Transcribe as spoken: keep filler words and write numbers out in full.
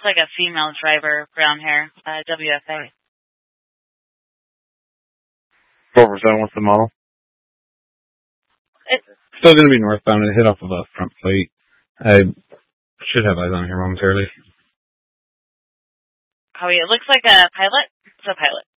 It's like a female driver, brown hair, uh, W F A. four percent, what's the model? It's still going to be northbound. It hit off of a front plate. I should have eyes on here momentarily. Oh, yeah, it looks like a Pilot. It's a Pilot.